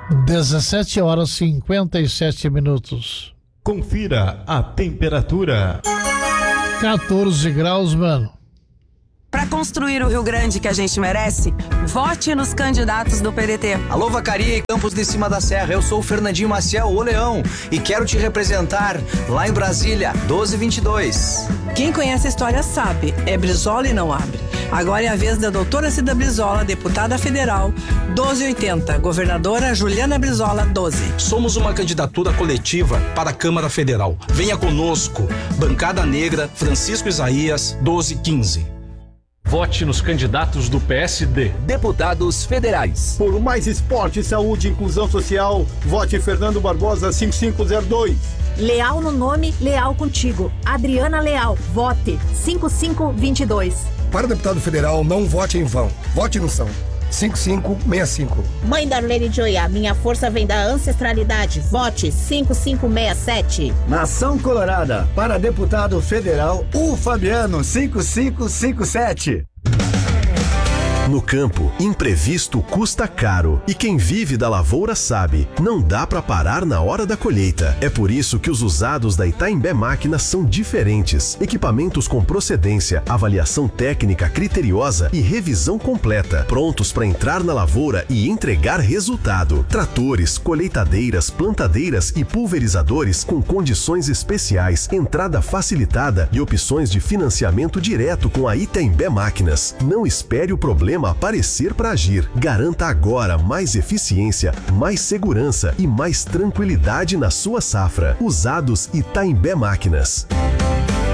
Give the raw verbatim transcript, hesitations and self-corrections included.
dezessete horas e cinquenta e sete minutos. Confira a temperatura. quatorze graus, mano. Para construir o Rio Grande que a gente merece, vote nos candidatos do P D T. Alô, Vacaria e Campos de Cima da Serra, eu sou o Fernandinho Maciel, o Leão, e quero te representar lá em Brasília, doze vinte e dois. Quem conhece a história sabe, é Brizola e não abre. Agora é a vez da doutora Cida Brizola, deputada federal, doze oitenta, governadora Juliana Brizola, doze. Somos uma candidatura coletiva para a Câmara Federal. Venha conosco, Bancada Negra, Francisco Isaías, doze quinze. Vote nos candidatos do P S D. Deputados federais. Por mais esporte, saúde e inclusão social, vote Fernando Barbosa cinco cinco zero dois. Leal no nome, leal contigo. Adriana Leal, vote cinco cinco dois dois. Para deputado federal, não vote em vão. Vote no São. cinco cinco seis cinco. Mãe Darlene Joia, minha força vem da ancestralidade. Vote cinco cinco seis sete. Nação Colorada, para deputado federal, o Fabiano cinco cinco cinco sete. No campo, imprevisto custa caro. E quem vive da lavoura sabe, não dá para parar na hora da colheita. É por isso que os usados da Itaimbé Máquinas são diferentes. Equipamentos com procedência, avaliação técnica criteriosa e revisão completa. Prontos para entrar na lavoura e entregar resultado. Tratores, colheitadeiras, plantadeiras e pulverizadores com condições especiais, entrada facilitada e opções de financiamento direto com a Itaimbé Máquinas. Não espere o problema aparecer para agir. Garanta agora mais eficiência, mais segurança e mais tranquilidade na sua safra. Usados Itaimbé Máquinas.